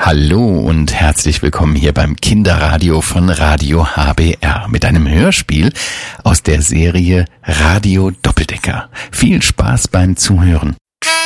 Hallo und herzlich willkommen hier beim Kinderradio von Radio HBR mit einem Hörspiel aus der Serie Radio Doppeldecker. Viel Spaß beim Zuhören.